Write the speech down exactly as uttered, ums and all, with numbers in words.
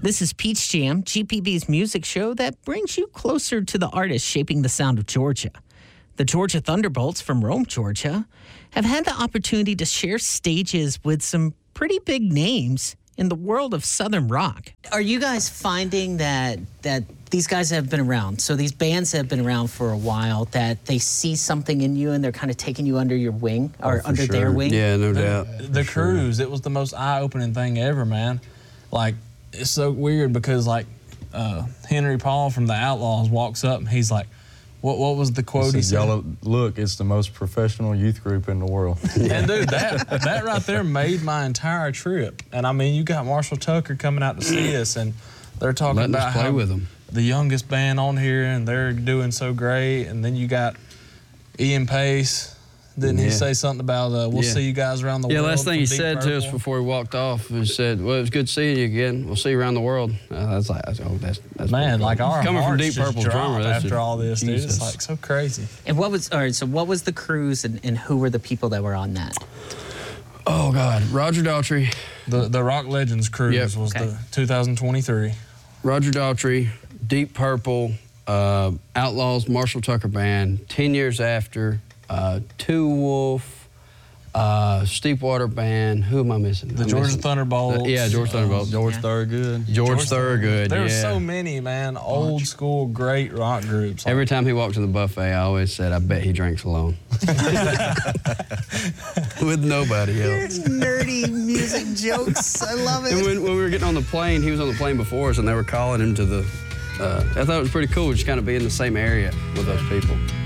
This is Peach Jam, G P B's music show that brings you closer to the artists shaping the sound of Georgia. The Georgia Thunderbolts from Rome, Georgia, have had the opportunity to share stages with some pretty big names in the world of Southern rock. Are you guys finding that that these guys have been around, so these bands have been around for a while, that they see something in you and they're kind of taking you under your wing, or oh, under sure. their wing? Yeah, no the, doubt. The cruise, sure. It was the most eye-opening thing ever, man. Like, it's so weird because, like, uh, Henry Paul from the Outlaws walks up and he's like, What what was the quote he said? Y'all look, it's the most professional youth group in the world. And dude, that that right there made my entire trip. And I mean, you got Marshall Tucker coming out to see us, and they're talking Letting about us play how with them. The youngest band on here, and they're doing so great. And then you got Ian Pace. Didn't yeah. he say something about uh, we'll yeah. see you guys around the yeah, world? Yeah, last thing he Deep said Purple? to us before he walked off, he said, well, it was good seeing you again. We'll see you around the world. Uh, that's like, oh, that's, that's Man, cool. like our Coming from hearts Deep just Purple drop drummer, that's after just, all this, Jesus. dude. It's like so crazy. And what was, all right, so what was the cruise, and, and who were the people that were on that? Oh, God. Roger Daltrey. The the Rock Legends cruise Yep. was Okay. the two thousand twenty-three. Roger Daltrey, Deep Purple, uh, Outlaws, Marshall Tucker Band, ten years after, uh, Two Wolf, uh, Steepwater Band. Who am I missing? The I'm Georgia missing. Thunderbolts. Uh, yeah, George Thunderbolts. George Yeah. Thorogood. George, George Thorogood, There yeah. were so many, man. Old school, great rock groups. Every time he walked to the buffet, I always said, I bet he drinks alone. With nobody else. Nerdy music jokes. I love it. And when, when we were getting on the plane, he was on the plane before us, and they were calling him to the... Uh, I thought it was pretty cool just kind of be in the same area with those people.